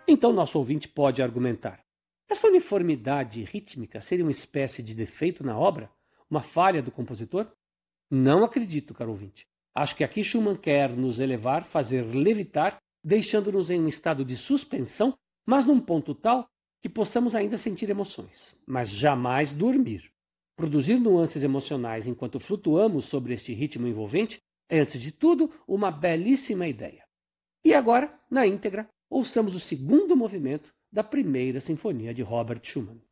Então nosso ouvinte pode argumentar: essa uniformidade rítmica seria uma espécie de defeito na obra? Uma falha do compositor? Não acredito, caro ouvinte. Acho que aqui Schumann quer nos elevar, fazer levitar, deixando-nos em um estado de suspensão, mas num ponto tal que possamos ainda sentir emoções, mas jamais dormir. Produzir nuances emocionais enquanto flutuamos sobre este ritmo envolvente é, antes de tudo, uma belíssima ideia. E agora, na íntegra, ouçamos o segundo movimento da primeira sinfonia de Robert Schumann.